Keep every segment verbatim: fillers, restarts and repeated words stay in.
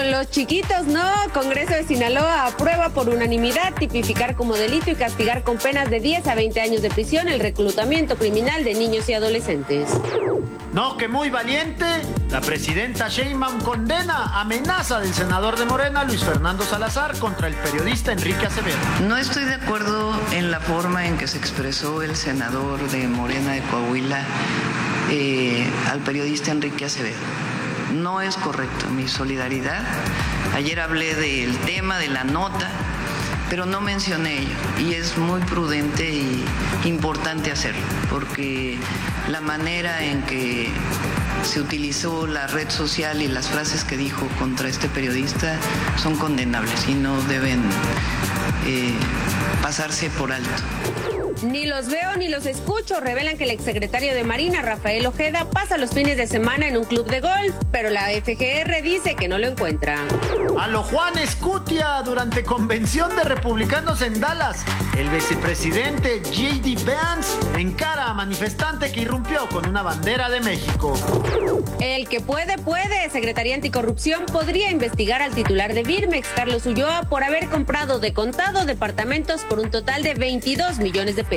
con los chiquitos, ¿no? Congreso de Sinaloa aprueba por unanimidad tipificar como delito y castigar con penas de diez a veinte años de prisión el reclutamiento criminal de niños y adolescentes. No, que muy valiente. La presidenta Sheinbaum condena amenaza del senador de Morena, Luis Fernando Salazar, contra el periodista Enrique Acevedo. No estoy de acuerdo en la forma en que se expresó el senador de Morena de Coahuila eh, al periodista Enrique Acevedo. No es correcto. Mi solidaridad. Ayer hablé del tema, de la nota, pero no mencioné ello. Y es muy prudente y importante hacerlo, porque la manera en que se utilizó la red social y las frases que dijo contra este periodista son condenables y no deben eh, pasarse por alto. Ni los veo ni los escucho, revelan que el exsecretario de Marina, Rafael Ojeda, pasa los fines de semana en un club de golf, pero la F G R dice que no lo encuentra. A lo Juan Escutia, durante convención de republicanos en Dallas, el vicepresidente J D Vance encara a manifestante que irrumpió con una bandera de México. El que puede, puede. Secretaría Anticorrupción podría investigar al titular de Birmex, Carlos Ulloa, por haber comprado de contado departamentos por un total de veintidós millones de pesos.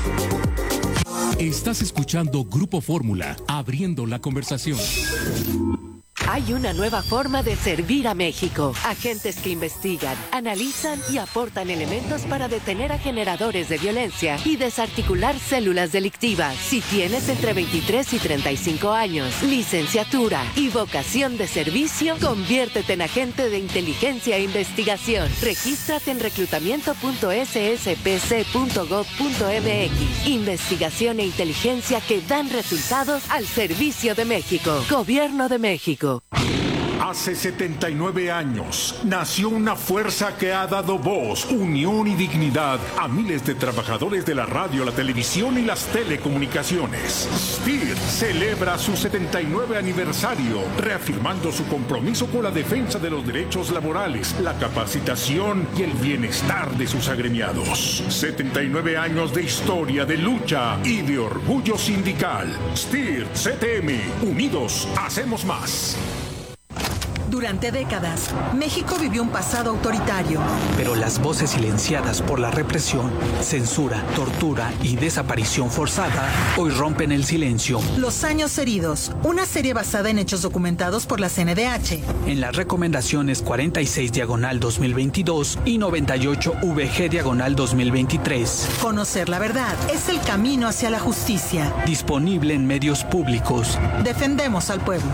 Estás escuchando Grupo Fórmula, abriendo la conversación. Hay una nueva forma de servir a México. Agentes que investigan, analizan y aportan elementos para detener a generadores de violencia y desarticular células delictivas. Si tienes entre veintitrés y treinta y cinco años, licenciatura y vocación de servicio, conviértete en agente de inteligencia e investigación. Regístrate en reclutamiento punto s s p c punto gov punto m x. Investigación e inteligencia que dan resultados al servicio de México. Gobierno de México. Hace setenta y nueve años nació una fuerza que ha dado voz, unión y dignidad a miles de trabajadores de la radio, la televisión y las telecomunicaciones. S P I R celebra su setenta y nueve aniversario, reafirmando su compromiso con la defensa de los derechos laborales, la capacitación y el bienestar de sus agremiados. setenta y nueve años de historia, de lucha y de orgullo sindical. S P I R C T M, unidos hacemos más. Durante décadas, México vivió un pasado autoritario. Pero las voces silenciadas por la represión, censura, tortura y desaparición forzada hoy rompen el silencio. Los años heridos, una serie basada en hechos documentados por la C N D H. En las recomendaciones cuarenta y seis diagonal dos mil veintidós y noventa y ocho V G diagonal dos mil veintitrés. Conocer la verdad es el camino hacia la justicia. Disponible en medios públicos. Defendemos al pueblo.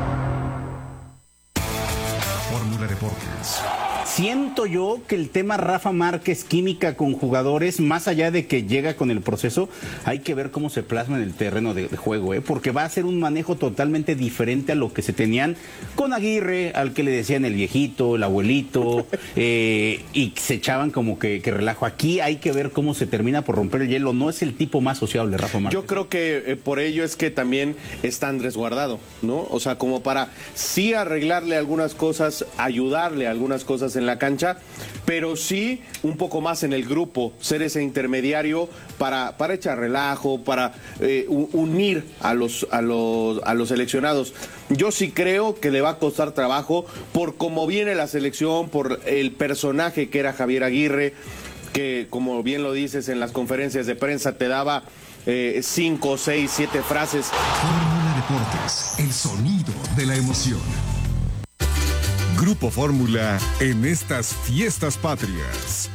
Deportes. Siento yo que el tema Rafa Márquez, química con jugadores, más allá de que llega con el proceso, hay que ver cómo se plasma en el terreno de, de juego, ¿eh? Porque va a ser un manejo totalmente diferente a lo que se tenían con Aguirre, al que le decían el viejito, el abuelito, eh, y se echaban como que, que relajo. Aquí hay que ver cómo se termina por romper el hielo. No es el tipo más sociable, Rafa Márquez. Yo creo que eh, por ello es que también está Andrés Guardado, ¿no? O sea, como para sí arreglarle algunas cosas, ayudarle a algunas cosas en la cancha, pero sí un poco más en el grupo, ser ese intermediario para, para echar relajo, para eh, unir a los, a, los, a los seleccionados. Yo sí creo que le va a costar trabajo por cómo viene la selección, por el personaje que era Javier Aguirre, que como bien lo dices en las conferencias de prensa te daba eh, cinco, seis, siete frases. Fórmula Deportes, el sonido de la emoción. Grupo Fórmula en estas fiestas patrias.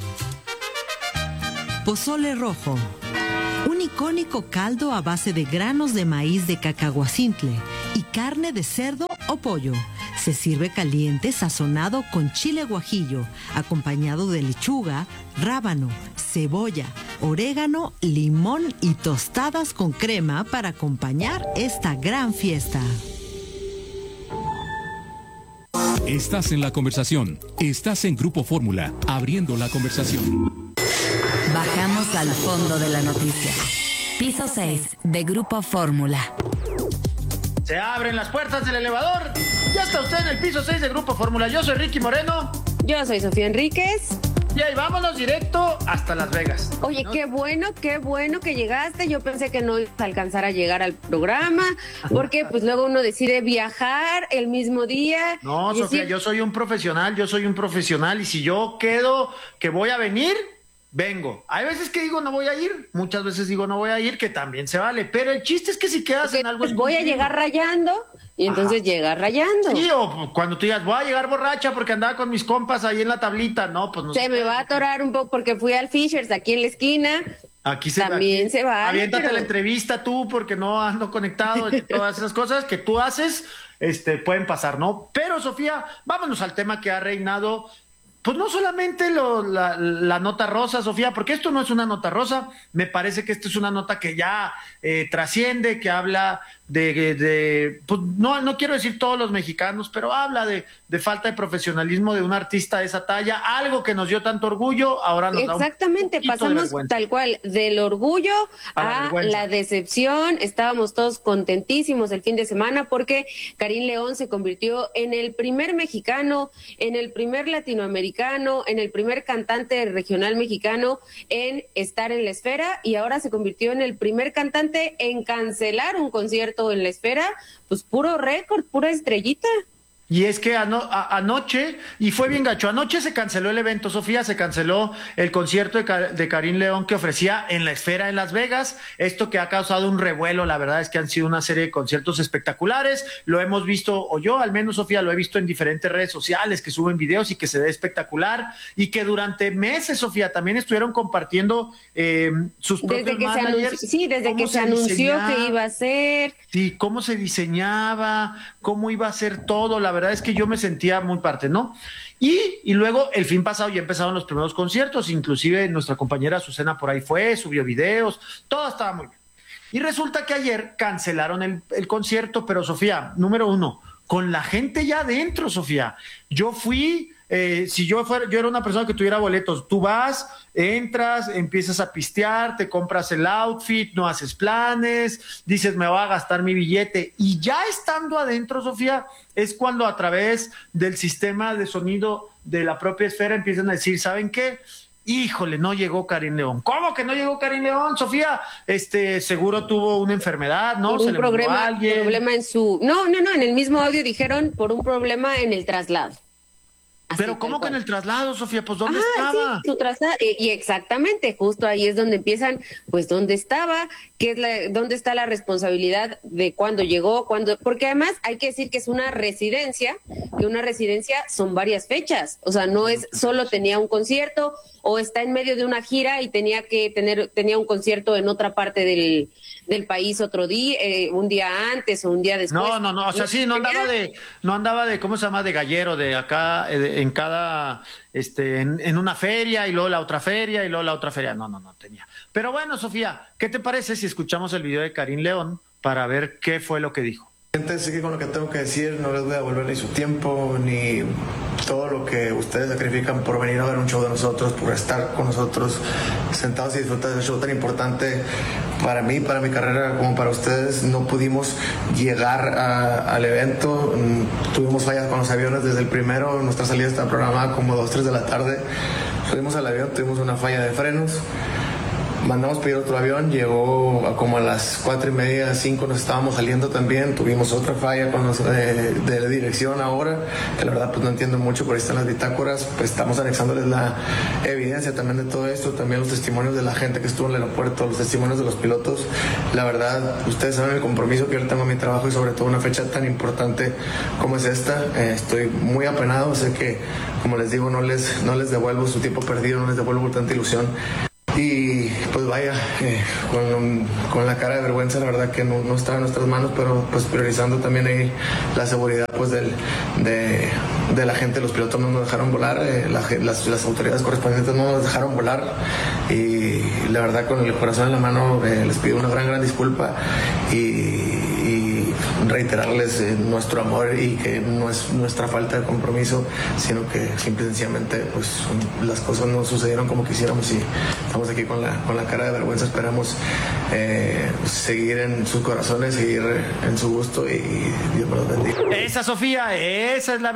Pozole rojo. Un icónico caldo a base de granos de maíz de cacahuacintle y carne de cerdo o pollo. Se sirve caliente, sazonado con chile guajillo, acompañado de lechuga, rábano, cebolla, orégano, limón y tostadas con crema para acompañar esta gran fiesta. Estás en la conversación. Estás en Grupo Fórmula, abriendo la conversación. Bajamos al fondo de la noticia. Piso seis de Grupo Fórmula. Se abren las puertas del elevador. Ya está usted en el piso seis de Grupo Fórmula. Yo soy Ricky Moreno. Yo soy Sofía Enríquez. Y ahí vámonos directo hasta Las Vegas. Oye, qué bueno, qué bueno que llegaste. Yo pensé que no ibas a alcanzar a llegar al programa, porque pues luego uno decide viajar el mismo día. No, Sofía, decir... yo soy un profesional, yo soy un profesional y si yo quedo que voy a venir, vengo. Hay veces que digo no voy a ir, muchas veces digo no voy a ir, que también se vale, pero el chiste es que si quedas okay, en algo... Pues voy a llegar rayando y entonces Ajá. llega rayando. Sí, o cuando tú digas, voy a llegar borracha porque andaba con mis compas ahí en la tablita, no, pues no. Se me va a atorar un poco porque fui al Fishers aquí en la esquina. Aquí se También aquí, se va. Aviéntate pero... la entrevista tú porque no ando conectado, todas esas cosas que tú haces, este, pueden pasar, ¿no? Pero, Sofía, vámonos al tema que ha reinado. Pues no solamente lo, la, la nota rosa, Sofía, porque esto no es una nota rosa, me parece que esto es una nota que ya eh, trasciende, que habla de, de, de pues no, no quiero decir todos los mexicanos, pero habla de, de falta de profesionalismo de un artista de esa talla, algo que nos dio tanto orgullo, ahora nos Exactamente, da un pasamos de tal cual del orgullo a, a la, la decepción. Estábamos todos contentísimos el fin de semana porque Karim León se convirtió en el primer mexicano, en el primer latinoamericano, en el primer cantante regional mexicano en estar en la esfera y ahora se convirtió en el primer cantante en cancelar un concierto en la esfera, pues puro récord, pura estrellita. Y es que ano, a, anoche, y fue bien gacho, anoche se canceló el evento, Sofía, se canceló el concierto de, de Karim León que ofrecía en la esfera en Las Vegas, esto que ha causado un revuelo, la verdad es que han sido una serie de conciertos espectaculares, lo hemos visto, o yo al menos, Sofía, lo he visto en diferentes redes sociales que suben videos y que se ve espectacular, y que durante meses, Sofía, también estuvieron compartiendo eh, sus propios desde que managers. Se anunció, sí, desde que se, se anunció diseñaba, que iba a ser. Sí, cómo se diseñaba, cómo iba a ser todo, la verdad. La verdad es que yo me sentía muy parte, ¿no? Y, y luego el fin pasado ya empezaron los primeros conciertos, inclusive nuestra compañera Azucena por ahí fue, subió videos, todo estaba muy bien. Y resulta que ayer cancelaron el, el concierto, pero Sofía, número uno, con la gente ya adentro, Sofía. Yo fui, eh, si yo fuera, yo era una persona que tuviera boletos, tú vas, entras, empiezas a pistear, te compras el outfit, no haces planes, dices me voy a gastar mi billete y ya estando adentro, Sofía, es cuando a través del sistema de sonido de la propia esfera empiezan a decir, ¿saben qué? Híjole, no llegó Karim León. ¿Cómo que no llegó Karim León, Sofía? Este, seguro tuvo una enfermedad, ¿no? Por un Se le problema, a alguien. problema en su... No, no, no, en el mismo audio dijeron por un problema en el traslado. Así, pero ¿cómo que en el traslado, Sofía? Pues ¿dónde ah, estaba? Sí, su traslado, y, y exactamente, justo ahí es donde empiezan, pues ¿dónde estaba? ¿Qué es la, dónde está la responsabilidad de cuándo llegó? Cuándo? Porque además hay que decir que es una residencia, que una residencia son varias fechas, o sea, no es solo tenía un concierto o está en medio de una gira y tenía que tener, tenía un concierto en otra parte del, del país otro día, eh, un día antes o un día después. No, no, no, o sea, sí, no andaba de, no andaba de, ¿cómo se llama? De gallero, de acá, de, en cada, este, en, en una feria y luego la otra feria y luego la otra feria. No, no, no tenía. Pero bueno, Sofía, ¿qué te parece si escuchamos el video de Karim León para ver qué fue lo que dijo? Gente, sé que con lo que tengo que decir no les voy a devolver ni su tiempo, ni todo lo que ustedes sacrifican por venir a ver un show de nosotros, por estar con nosotros sentados y disfrutar de ese show tan importante para mí, para mi carrera, como para ustedes. No pudimos llegar a, al evento, tuvimos fallas con los aviones desde el primero, nuestra salida estaba programada como dos, tres de la tarde, subimos al avión, tuvimos una falla de frenos. Mandamos pedir otro avión, llegó a como a las cuatro y media, cinco nos estábamos saliendo también, tuvimos otra falla con los eh, de la dirección ahora, que la verdad pues no entiendo mucho, por ahí están las bitácoras, pues estamos anexándoles la evidencia también de todo esto, también los testimonios de la gente que estuvo en el aeropuerto, los testimonios de los pilotos. La verdad, ustedes saben el compromiso que yo tengo a mi trabajo y sobre todo una fecha tan importante como es esta. Eh, estoy muy apenado, sé que, como les digo, no les, no les devuelvo su tiempo perdido, no les devuelvo tanta ilusión. Y pues vaya, eh, con, con la cara de vergüenza, la verdad que no, no está en nuestras manos, pero pues priorizando también ahí la seguridad pues del, de, de la gente. Los pilotos no nos dejaron volar, eh, la, las, las autoridades correspondientes no nos dejaron volar y la verdad con el corazón en la mano eh, les pido una gran, gran disculpa y, y reiterarles eh, nuestro amor y que no es nuestra falta de compromiso, sino que simple y sencillamente pues las cosas no sucedieron como quisiéramos y estamos aquí con la, con la cara de vergüenza. Esperamos eh, seguir en sus corazones, seguir en su gusto y Dios me los bendiga. Esa, Sofía, esa es la versión de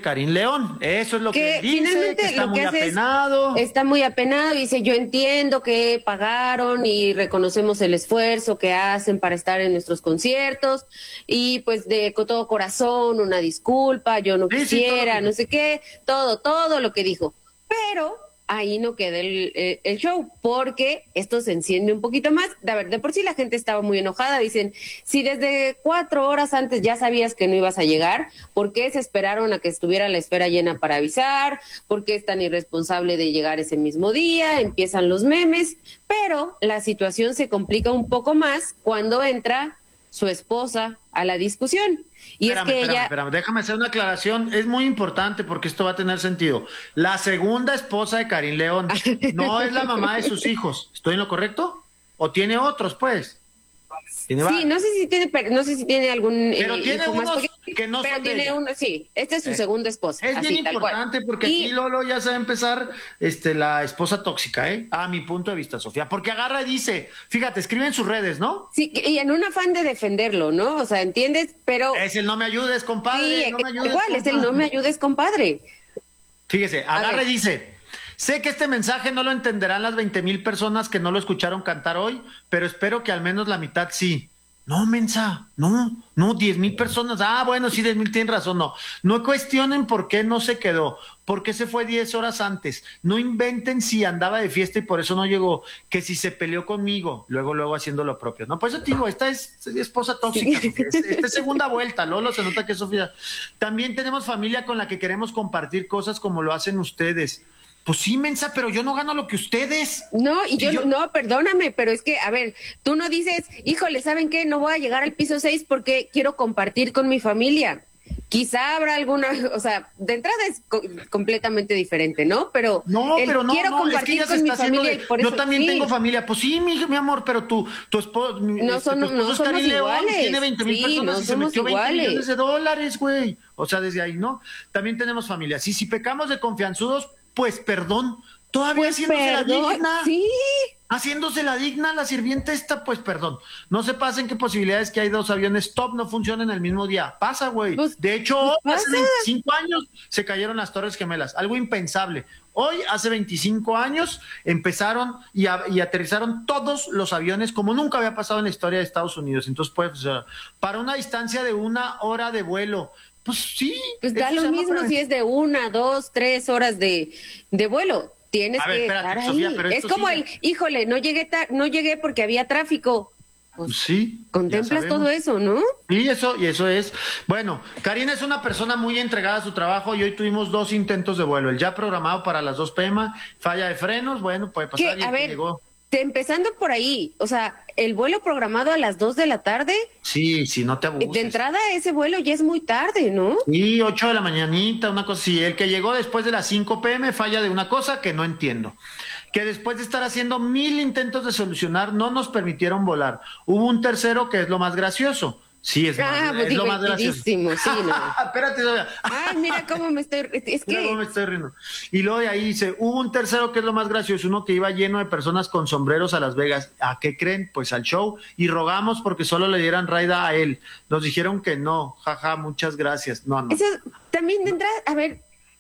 Karim León. Eso es lo que, que él dice, finalmente que está lo muy que hace apenado. Es, está muy apenado y dice, yo entiendo que pagaron y reconocemos el esfuerzo que hacen para estar en nuestros conciertos y pues de con todo corazón una disculpa, yo no Sí, sí, quisiera, todo lo no que- sé qué, todo, todo lo que dijo. Pero ahí no queda el, el, el show, porque esto se enciende un poquito más. De, ver, de por sí la gente estaba muy enojada. Dicen, si desde cuatro horas antes ya sabías que no ibas a llegar, ¿por qué se esperaron a que estuviera la esfera llena para avisar? ¿Por qué es tan irresponsable de llegar ese mismo día? Empiezan los memes, pero la situación se complica un poco más cuando entra su esposa a la discusión. Y Espérame, es que espérame, ella... espérame, déjame hacer una aclaración, es muy importante porque esto va a tener sentido. La segunda esposa de Karim León no es la mamá de sus hijos, ¿estoy en lo correcto? ¿O tiene otros, pues? ¿Tiene Sí, no sé si tiene, per- no sé si tiene algún Pero eh, tiene hijo más unos pequeño, que no pero son de tiene ella. uno, sí, esta es su Eh, segunda esposa. Es así, bien tal cual. importante porque Y- aquí Lolo ya se va a empezar este, la esposa tóxica, ¿eh? A mi punto de vista, Sofía. Porque agarra y dice, fíjate, escribe en sus redes, ¿no? Sí, y en un afán de defenderlo, ¿no? O sea, ¿entiendes? Pero... Es el no me ayudes, compadre. Sí, no me ayudes, igual, es el compadre. no me ayudes, compadre. Fíjese, A agarra ver. y dice, sé que este mensaje no lo entenderán las veinte mil personas que no lo escucharon cantar hoy, pero espero que al menos la mitad sí. No, mensa, no, no, diez mil personas. Ah, bueno, sí, diez mil, tienen razón, no. No cuestionen por qué no se quedó, por qué se fue diez horas antes. No inventen si andaba de fiesta y por eso no llegó, que si se peleó conmigo, luego, luego haciendo lo propio. No, pues eso te digo, esta es esposa tóxica, Sofía. Es- esta es segunda vuelta, Lolo, se nota que es Sofía. También tenemos familia con la que queremos compartir cosas como lo hacen ustedes. Pues sí, mensa, pero yo no gano lo que ustedes. No, y yo, yo- no, perdóname, pero es que, a ver, tú no dices, híjole, ¿saben qué? No voy a llegar al piso seis porque quiero compartir con mi familia. Quizá habrá alguna, o sea, de entrada es co- completamente diferente, ¿no? Pero No, el pero no, quiero no, es que compartir ella se con mi está haciendo familia de- y por yo eso también sí. tengo familia. Pues sí, mi, mi amor, pero tu, tu esposo, No son- no somos iguales. tiene veinte mil Sí, personas no y se somos metió veinte iguales. millones de dólares, güey. O sea, desde ahí, ¿no? También tenemos familia. Sí, si pecamos de confianzudos, pues perdón. Todavía Pues haciéndose perdón, la digna. sí. Haciéndose la digna, la sirvienta esta, pues perdón. No se pasen qué posibilidades que hay dos aviones top no funcionen el mismo día. Pasa, güey. Pues, de hecho, hoy, pues hace pasa. veinticinco años se cayeron las Torres Gemelas. Algo impensable. Hoy, hace veinticinco años, empezaron y, a- y aterrizaron todos los aviones como nunca había pasado en la historia de Estados Unidos. Entonces, pues, o sea, para una distancia de una hora de vuelo. Pues sí. Pues da eso lo se llama mismo pre- si es de una, dos, tres horas de, de vuelo. Tienes A ver, que espérate, estar ahí. Sofía, pero Es esto como sí- el, híjole, no llegué ta- no llegué porque había tráfico. Pues sí. ya Contemplas sabemos. todo eso, ¿no? Y eso, y eso es. Bueno, Karina es una persona muy entregada a su trabajo y hoy tuvimos dos intentos de vuelo. El ya programado para las dos p m, falla de frenos, bueno, puede Que, pasar. y a el que ver, llegó. te- empezando por ahí, o sea, el vuelo programado a las dos de la tarde, Sí, sí, no te abuses. de entrada ese vuelo ya es muy tarde, ¿no? Y ocho de la mañanita, una cosa así. El que llegó después de las cinco p m falla de una cosa que no entiendo. Que después de estar haciendo mil intentos de solucionar, no nos permitieron volar. Hubo un tercero que es lo más gracioso. Sí, es, Ah, más, pues es lo más gracioso. divertidísimo, sí, no. Espérate, Sofía. Ay, mira cómo me estoy, es Mira cómo que me estoy riendo. Y luego de ahí dice, hubo un tercero que es lo más gracioso, uno que iba lleno de personas con sombreros a Las Vegas. ¿A qué creen? Pues al show. Y rogamos porque solo le dieran raida a él. Nos dijeron que no. Jaja, muchas gracias. No, no. eso también de entrada, a ver,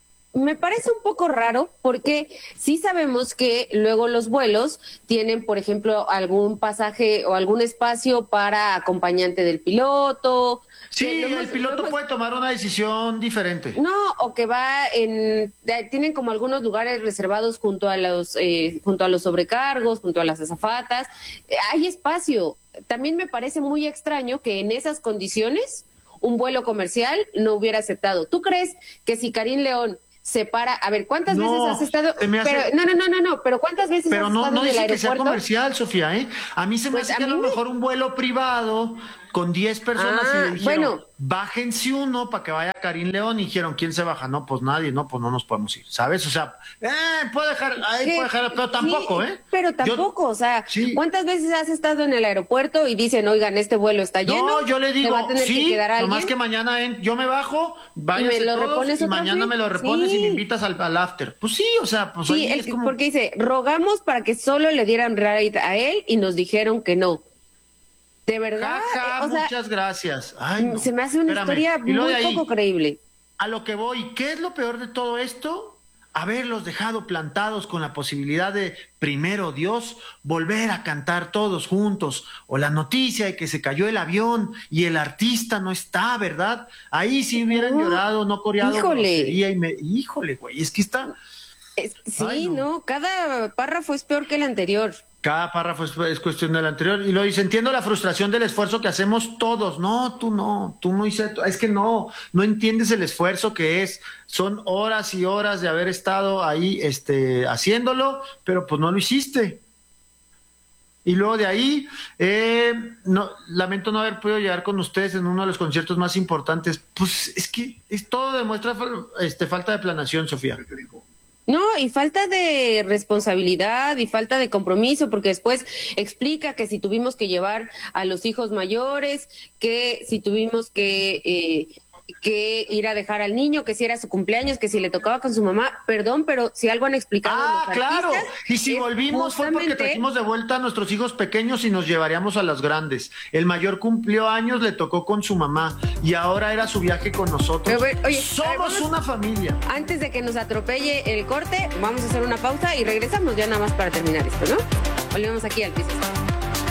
me parece un poco raro porque sí sabemos que luego los vuelos tienen, por ejemplo, algún pasaje o algún espacio para acompañante del piloto. Sí, que lo el hemos- piloto lo hemos- puede tomar una decisión diferente. No, o que va en, de- tienen como algunos lugares reservados junto a los, eh, junto a los sobrecargos, junto a las azafatas. Eh, hay espacio. También me parece muy extraño que en esas condiciones un vuelo comercial no hubiera aceptado. ¿Tú crees que si Karim León se para, a ver, ¿cuántas No, veces has estado? se me hace- Pero, no, no, no, no, no, pero ¿cuántas veces Pero has no, estado no en el dice que sea aeropuerto? comercial, Sofía, ¿eh? A mí se me Pues hace a que a lo mí me- mejor un vuelo privado con diez personas y Ah, le dijeron, bueno. bájense uno para que vaya Karim León y dijeron, ¿quién se baja? No, pues nadie, no, pues no nos podemos ir, ¿sabes? O sea, eh, puede dejar, ahí Que- puede dejar, pero tampoco, sí, ¿eh? Pero Yo- tampoco, o sea, Sí. ¿cuántas veces has estado en el aeropuerto y dicen, oigan, este vuelo está lleno? No, yo le ¿se digo, va a tener sí, que quedar nomás alguien? que mañana en- yo me bajo, váyanse me lo todos repones y otra mañana vez? me lo repones y Sí. me invitas al, al after. Pues sí, o sea, pues Sí, ahí el- es como... porque dice, rogamos para que solo le dieran ride a él y nos dijeron que no. De verdad, Jaja, o sea, muchas gracias. Ay, no. se me hace una Espérame. historia Y luego muy de ahí, poco creíble. a lo que voy, ¿qué es lo peor de todo esto? Haberlos dejado plantados con la posibilidad de, primero Dios, volver a cantar todos juntos, o la noticia de que se cayó el avión y el artista no está, ¿verdad? Ahí sí hubieran no, llorado, no coreado. Híjole. Y me, híjole, güey, es que está... Es, sí, Ay, no. no, cada párrafo es peor que el anterior. Cada párrafo es, es cuestión del anterior. Y lo dice, entiendo la frustración del esfuerzo que hacemos todos. No, tú no, tú no hiciste, es que no, no entiendes el esfuerzo que es. Son horas y horas de haber estado ahí este, haciéndolo, pero pues no lo hiciste. Y luego de ahí, eh, no, lamento no haber podido llegar con ustedes en uno de los conciertos más importantes. Pues es que es, todo demuestra este, falta de planeación, Sofía. No, y falta de responsabilidad y falta de compromiso, porque después explica que si tuvimos que llevar a los hijos mayores, que si tuvimos que eh, que ir a dejar al niño, que si era su cumpleaños, que si le tocaba con su mamá, perdón, pero si algo han explicado ah, los claro, y si volvimos justamente... fue porque trajimos de vuelta a nuestros hijos pequeños y nos llevaríamos a los grandes. El mayor cumplió años, le tocó con su mamá y ahora era su viaje con nosotros. Ver, oye, somos ver, vamos, una familia. Antes de que nos atropelle el corte, vamos a hacer una pausa y regresamos ya nada más para terminar esto, ¿no? Volvemos aquí al piso.